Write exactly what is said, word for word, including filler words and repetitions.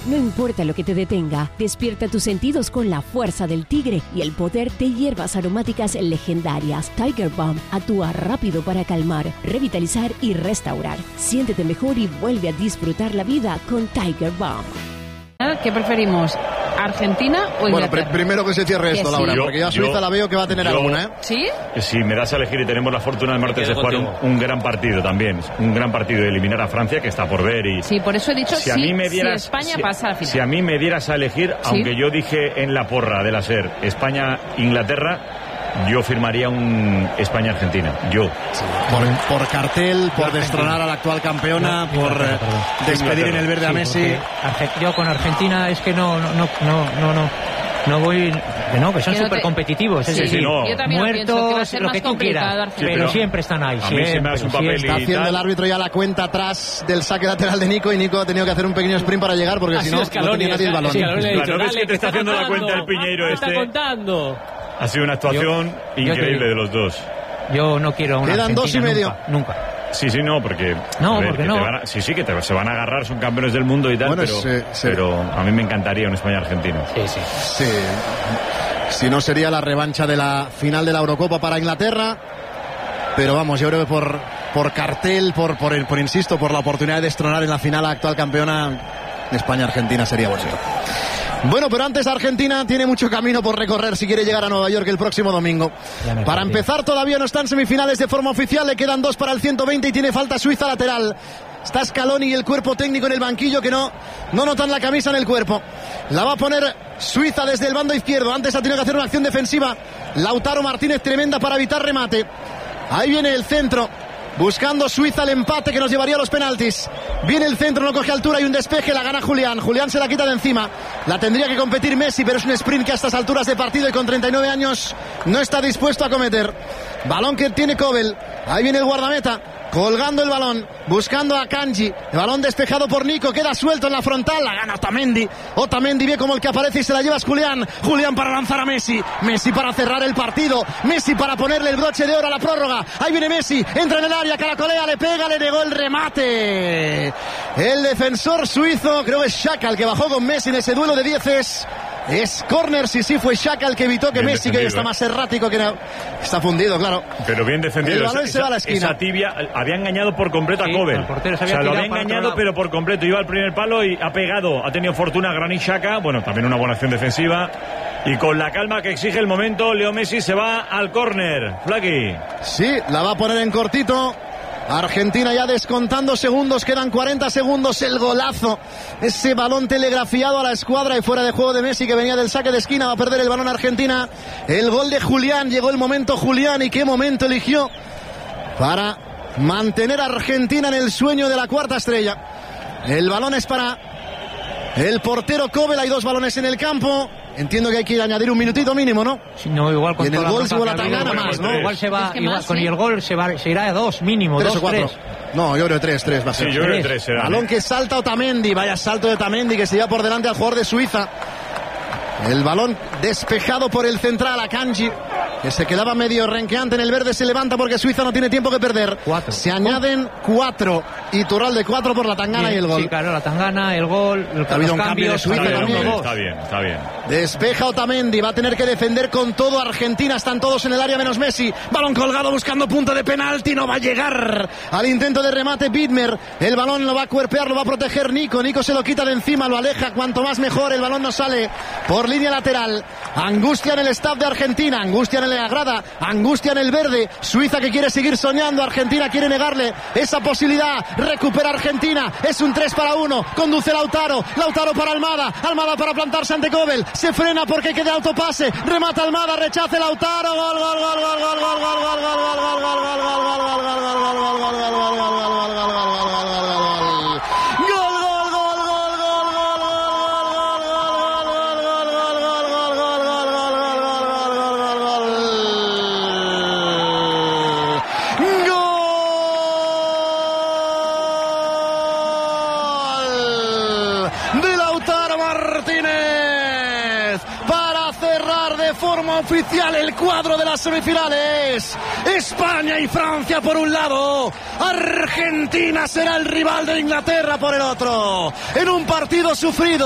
No importa lo que te detenga, despierta tus sentidos con la fuerza del tigre y el poder de hierbas aromáticas legendarias. Tiger Balm actúa rápido para calmar, revitalizar y restaurar. Siéntete mejor y vuelve a disfrutar la vida con Tiger Balm. ¿Qué preferimos? ¿Argentina o Inglaterra? Bueno, pr- primero que se cierre esto, Laura, sí. porque ya Suiza yo, la veo que va a tener yo, alguna, ¿eh? ¿Sí? Si me das a elegir y tenemos la fortuna el martes de jugar un, un gran partido también, un gran partido de eliminar a Francia, que está por ver. Y sí, por eso he dicho si, a sí, mí me dieras, si España si, pasa al final. Si a mí me dieras a elegir, ¿Sí? aunque yo dije en la porra de la SER España-Inglaterra, yo firmaría un España-Argentina. Yo. Sí, por, por cartel, por destronar a la actual campeona, no, por perdón, perdón. despedir en el verde sí, a Messi. Arge- yo con Argentina es que no, no, no, no, no, no voy, que no, que son Que no súper te- competitivos, es Sí, decir, no. yo también lo pienso, que va a muertos, ser lo más que tú complicado, quieras, Argentina. pero pero siempre están ahí. a mí se siempre, me hace un siempre. papel Está y haciendo tal. el árbitro ya la cuenta atrás del saque lateral de Nico, y Nico ha tenido que hacer un pequeño sprint para llegar, porque Ha si sido no, no Scaloni, tenía nadie el balón. Scaloni le ha dicho, Claro, ¿no ves dale, que te está haciendo la contando, cuenta el Piñeiro ¿qué está este? contando? Ha sido una actuación Yo- yo increíble te- de los dos. Yo no quiero una Quedan Argentina dos y medio. nunca, nunca. Sí, sí, no, porque... No, a ver, porque que no. te van a- sí, sí, que te- se van a agarrar, son campeones del mundo y tal, Bueno, pero, sí, sí. pero a mí me encantaría un España-Argentina. Sí, sí. Sí. Si no, sería la revancha de la final de la Eurocopa para Inglaterra. Pero vamos, yo creo que por, por cartel, por, por, por insisto, por la oportunidad de destronar en la final a la actual campeona, España-Argentina sería bonito. Bueno, pero antes Argentina tiene mucho camino por recorrer si quiere llegar a Nueva York el próximo domingo. Para empezar, todavía no están semifinales de forma oficial, le quedan dos para el ciento veinte y tiene falta Suiza lateral. Está Scaloni y el cuerpo técnico en el banquillo, que no, no notan la camisa en el cuerpo. La va a poner Suiza desde el bando izquierdo. Antes ha tenido que hacer una acción defensiva Lautaro Martínez tremenda para evitar remate. Ahí viene el centro, buscando Suiza el empate que nos llevaría a los penaltis. Viene el centro, no coge altura y un despeje, la gana Julián. Julián se la quita de encima. La tendría que competir Messi, pero es un sprint que a estas alturas de partido y con treinta y nueve años no está dispuesto a cometer. Balón que tiene Kobel. Ahí viene el guardameta, colgando el balón, buscando a Kanji. El balón despejado por Nico, queda suelto en la frontal, la gana Otamendi. Otamendi ve como el que aparece y se la lleva es Julián. Julián para lanzar a Messi. Messi para cerrar el partido. Messi para ponerle el broche de oro a la prórroga. Ahí viene Messi, entra en el área, caracolea, le pega, le negó el remate. El defensor suizo, creo que es Xhaka el que bajó con Messi en ese duelo de dieces. Es córner, sí, sí, fue Xhaka el que evitó que Bien Messi, que defendido, está eh. más errático que no. Está fundido, claro. Pero bien defendido. El balón esa, se va a la esa- esquina. esa tibia había engañado por completo Sí, a Kobel. el portero se O había sea, lo tirado había para otro engañado, lado. pero por completo. Iba al primer palo y ha pegado. Ha tenido fortuna Granit Xhaka. Bueno, también una buena acción defensiva. Y con la calma que exige el momento, Leo Messi se va al córner. Flaky. Sí, la va a poner en cortito. Argentina ya descontando segundos, quedan cuarenta segundos, el golazo, ese balón telegrafiado a la escuadra y fuera de juego de Messi que venía del saque de esquina, va a perder el balón Argentina. El gol de Julián, llegó el momento Julián, y qué momento eligió para mantener a Argentina en el sueño de la cuarta estrella. El balón es para el portero Kobel, hay dos balones en el campo. Entiendo que hay que añadir un minutito mínimo, ¿no? Sí, no, igual con Y en el toda gol bronca se vuelve que a ha habido, Tangana igual- más, ¿no? Igual se va, Es que igual, más, con sí. el gol se, va, se irá a dos, mínimo, Tres dos, o cuatro. tres. No, yo creo que tres, tres va a ser. Sí, yo creo que Tres. tres será. Balón que salta Otamendi, vaya salto de Otamendi que se lleva por delante al jugador de Suiza. El balón despejado por el central a Kanji, que se quedaba medio renqueante en el verde, se levanta porque Suiza no tiene tiempo que perder. Cuatro. Se añaden cuatro. Iturralde cuatro por la Tangana Bien, y el gol. Sí, claro, la Tangana, el gol, el, Ha habido los un cambio de cambios, Suiza Está el bien, también. uno, dos. está bien, está bien. Despeja Otamendi, va a tener que defender con todo Argentina, están todos en el área menos Messi. Balón colgado buscando punto de penalti, no va a llegar al intento de remate Widmer. El balón lo va a cuerpear, lo va a proteger Nico. Nico se lo quita de encima, lo aleja, cuanto más mejor. El balón no sale por línea lateral. Angustia en el staff de Argentina, angustia en la grada, angustia en el verde. Suiza que quiere seguir soñando, Argentina quiere negarle esa posibilidad. Recupera Argentina, es un tres para uno. Conduce Lautaro, Lautaro para Almada, Almada para plantarse ante Kobel. Se frena porque queda autopase, remata Almada, rechace Lautaro. Gol, gol, gol, gol, gol, gol, gol, gol, gol, gol, gol, gol, gol, gol, gol, gol, de Lautaro Martínez para cerrar de forma oficial el cuadro de las semifinales. España y Francia por un lado, Argentina será el rival de Inglaterra por el otro, en un partido sufrido.